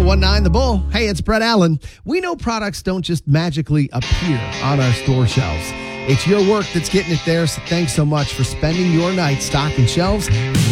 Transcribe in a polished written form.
1019 The Bull. Hey, it's Brett Allen. We know products don't just magically appear on our store shelves. It's your work that's getting it there, so thanks so much for spending your night stocking shelves.